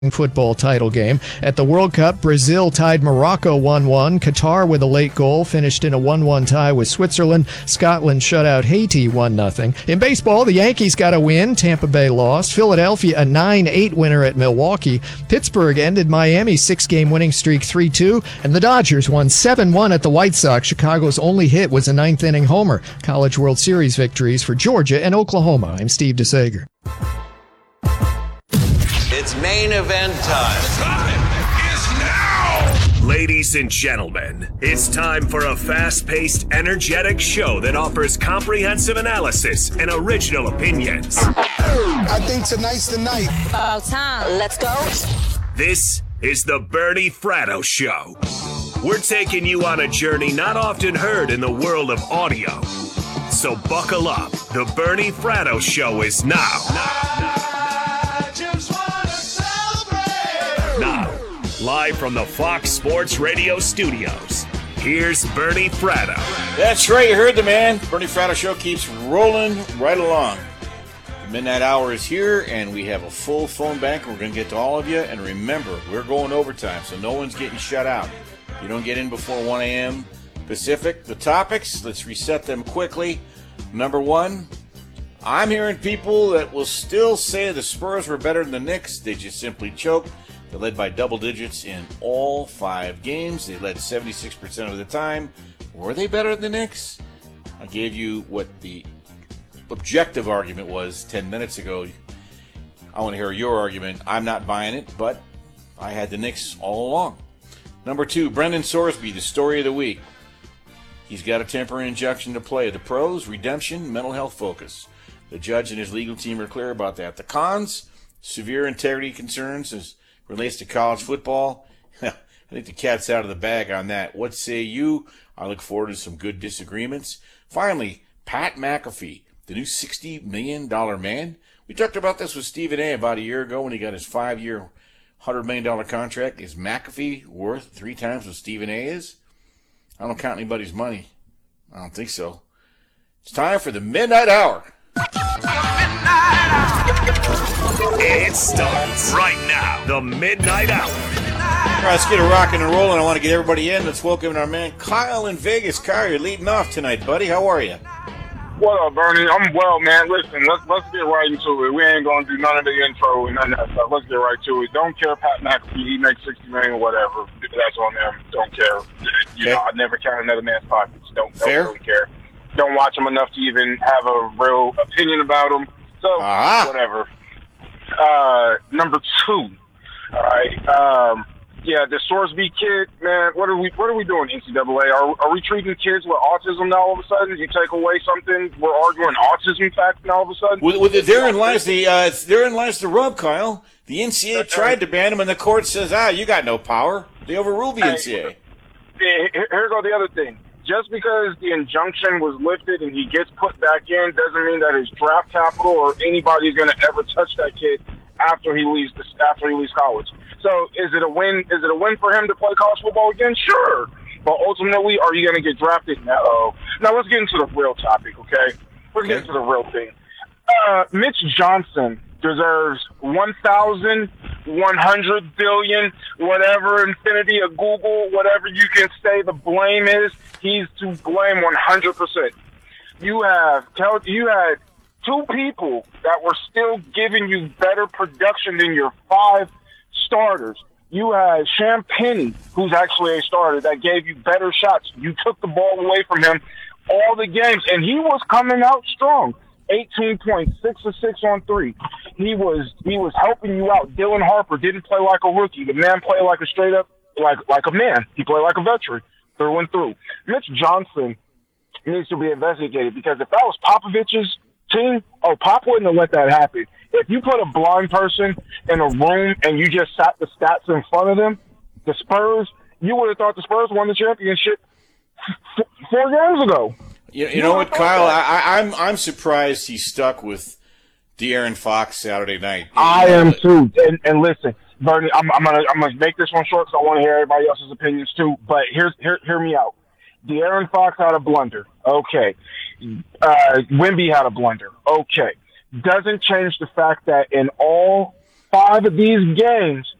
football title game. At the World Cup, Brazil tied Morocco 1-1. Qatar, with a late goal, finished in a 1-1 tie with Switzerland. Scotland shut out Haiti 1-0. In baseball, the Yankees got a win. Tampa Bay lost. Philadelphia a 9-8 winner at Milwaukee. Pittsburgh ended Miami's 6-game winning streak 3-2. And the Dodgers won 7-1 at the White Sox. Chicago's only hit was a ninth-inning homer. College World Series victories for Georgia and Oklahoma. I'm Steve DeSager. It's main event time. Time is now! Ladies and gentlemen, it's time for a fast-paced, energetic show that offers comprehensive analysis and original opinions. I think tonight's the night. About time. Let's go. This is the Bernie Fratto Show. We're taking you on a journey not often heard in the world of audio. So buckle up. The Bernie Fratto Show is now. Now, live from the Fox Sports Radio studios, here's Bernie Fratto. That's right, you heard the man. Bernie Fratto Show keeps rolling right along. The midnight hour is here, and we have a full phone bank. We're going to get to all of you. And remember, we're going overtime, so no one's getting shut out. You don't get in before 1 a.m. Pacific. The topics, let's reset them quickly. Number one, I'm hearing people that will still say the Spurs were better than the Knicks. They just simply choked. They led by double digits in all 5 games. They led 76% of the time. Were they better than the Knicks? I gave you what the objective argument was 10 minutes ago. I want to hear your argument. I'm not buying it, but I had the Knicks all along. Number 2, Brendan Sorsby, the story of the week. He's got a temporary injunction to play. The pros, redemption, mental health focus. The judge and his legal team are clear about that. The cons, severe integrity concerns as relates to college football. I think the cat's out of the bag on that. What say you? I look forward to some good disagreements. Finally, Pat McAfee, the new $60 million man. We talked about this with Stephen A. about a year ago when he got his 5-year, $100 million contract. Is McAfee worth 3 times what Stephen A. is? I don't count anybody's money. I don't think so. It's time for the Midnight Hour. It starts right now. The Midnight Hour. All right, let's get it rocking and rolling. I want to get everybody in. Let's welcome our man Kyle in Vegas. Kyle, you're leading off tonight, buddy. How are you? What up, Bernie? I'm well, man. Listen, let's get right into it. We ain't gonna do none of the intro and none of that stuff. Let's get right to it. Don't care, Pat McAfee. He makes $60 million, whatever. That's on them. Don't care. You know, I never count another man's pockets. Don't really care. Don't watch him enough to even have a real opinion about him. So whatever. Number 2. All right. Yeah, the Sorsby kid, man. What are we doing, NCAA? Are we treating kids with autism now? All of a sudden, you take away something, we're arguing autism facts now. All of a sudden, therein lies the rub, Kyle. The NCAA tried to ban him, and the court says, you got no power. They overruled the NCAA. Here go the other thing. Just because the injunction was lifted and he gets put back in doesn't mean that his draft capital or anybody's going to ever touch that kid after he leaves college. So is it a win? Is it a win for him to play college football again? Sure. But ultimately, are you going to get drafted? No. Now let's get into the real topic, okay? Let's get into the real thing. Mitch Johnson deserves 1,100 billion, whatever infinity of Google, whatever you can say the blame is, he's to blame 100%. You had 2 people that were still giving you better production than your 5 starters. You had Sham Penny, who's actually a starter, that gave you better shots. You took the ball away from him all the games, and he was coming out strong. 18 points, 6 of 6 on 3. He was helping you out. Dylan Harper didn't play like a rookie. The man played like a straight up, like a man. He played like a veteran through and through. Mitch Johnson needs to be investigated because if that was Popovich's team, Pop wouldn't have let that happen. If you put a blind person in a room and you just sat the stats in front of them, the Spurs, you would have thought the Spurs won the championship 4 games ago. You know what, Kyle? I'm surprised he stuck with De'Aaron Fox Saturday night. I am too. And listen, Bernie, I'm gonna make this one short because I want to hear everybody else's opinions too. But hear me out. De'Aaron Fox had a blunder. Okay. Wemby had a blunder. Okay. Doesn't change the fact that in all 5 of these games